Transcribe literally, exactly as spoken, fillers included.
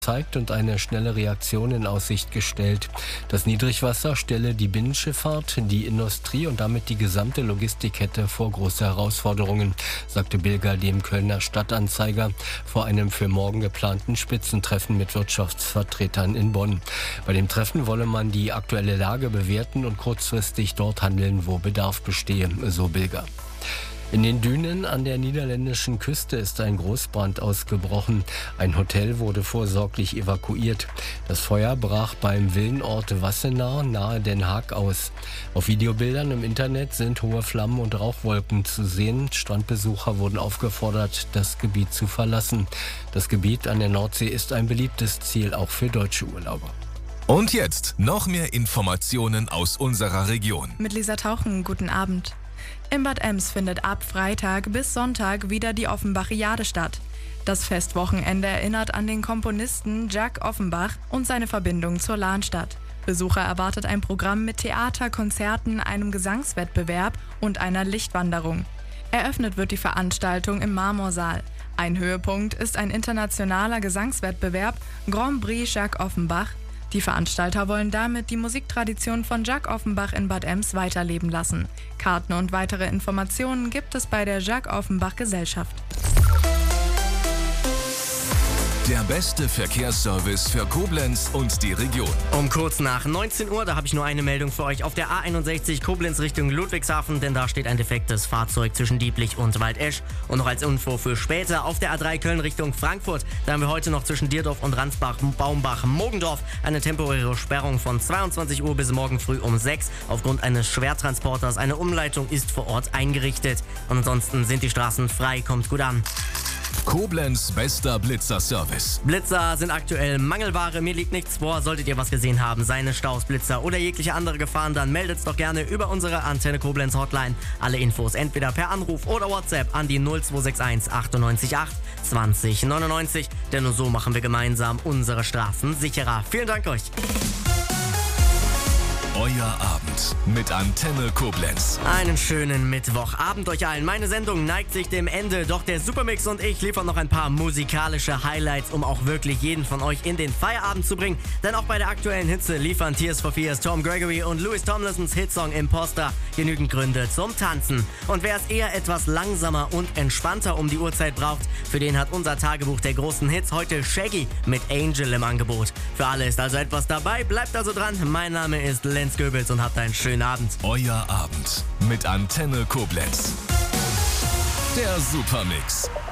zeigt und eine schnelle Reaktion in Aussicht gestellt. Das Niedrigwasser stelle die Binnenschifffahrt, die Industrie und damit die gesamte Logistikkette vor große Herausforderungen, sagte Bilger dem Kölner Stadtanzeiger vor einem für morgen geplanten Spitzentreffen mit Wirtschaftsvertretern in Bonn. Bei dem Treffen wolle man die aktuelle Lage bewerten und kurzfristig dort handeln, wo Bedarf bestehe, so Bilger. In den Dünen an der niederländischen Küste ist ein Großbrand ausgebrochen. Ein Hotel wurde vorsorglich evakuiert. Das Feuer brach beim Villenort Wassenaar nahe Den Haag aus. Auf Videobildern im Internet sind hohe Flammen und Rauchwolken zu sehen. Strandbesucher wurden aufgefordert, das Gebiet zu verlassen. Das Gebiet an der Nordsee ist ein beliebtes Ziel auch für deutsche Urlauber. Und jetzt noch mehr Informationen aus unserer Region. Mit Lisa Tauchen, guten Abend. In Bad Ems findet ab Freitag bis Sonntag wieder die Offenbachiade statt. Das Festwochenende erinnert an den Komponisten Jacques Offenbach und seine Verbindung zur Lahnstadt. Besucher erwartet ein Programm mit Theater, Konzerten, einem Gesangswettbewerb und einer Lichtwanderung. Eröffnet wird die Veranstaltung im Marmorsaal. Ein Höhepunkt ist ein internationaler Gesangswettbewerb Grand Prix Jacques Offenbach. Die Veranstalter wollen damit die Musiktradition von Jacques Offenbach in Bad Ems weiterleben lassen. Karten und weitere Informationen gibt es bei der Jacques Offenbach Gesellschaft. Der beste Verkehrsservice für Koblenz und die Region. Um kurz nach neunzehn Uhr, da habe ich nur eine Meldung für euch auf der A einundsechzig Koblenz Richtung Ludwigshafen, denn da steht ein defektes Fahrzeug zwischen Dieblich und Waldesch. Und noch als Info für später auf der A drei Köln Richtung Frankfurt, da haben wir heute noch zwischen Dierdorf und Ransbach-Baumbach-Mogendorf eine temporäre Sperrung von zweiundzwanzig Uhr bis morgen früh um sechs. Aufgrund eines Schwertransporters. Eine Umleitung ist vor Ort eingerichtet. Und ansonsten sind die Straßen frei, kommt gut an. Koblenz bester Blitzer-Service. Blitzer sind aktuell Mangelware, mir liegt nichts vor. Solltet ihr was gesehen haben, seine Staus, Blitzer oder jegliche andere Gefahren, dann meldet's doch gerne über unsere Antenne Koblenz Hotline. Alle Infos entweder per Anruf oder WhatsApp an die null zwei sechs eins achtundneunzig acht zwanzig neunundneunzig. Denn nur so machen wir gemeinsam unsere Straßen sicherer. Vielen Dank euch. Euer Abend mit Antenne Koblenz. Einen schönen Mittwochabend euch allen. Meine Sendung neigt sich dem Ende, doch der Supermix und ich liefern noch ein paar musikalische Highlights, um auch wirklich jeden von euch in den Feierabend zu bringen. Denn auch bei der aktuellen Hitze liefern Tears for Fears, Tom Gregory und Louis Tomlinsons Hitsong Imposter genügend Gründe zum Tanzen. Und wer es eher etwas langsamer und entspannter um die Uhrzeit braucht, für den hat unser Tagebuch der großen Hits heute Shaggy mit Angel im Angebot. Für alle ist also etwas dabei, bleibt also dran. Mein Name ist Lenz Goebbels und habt einen schönen Abend. Euer Abend mit Antenne Koblenz. Der Supermix.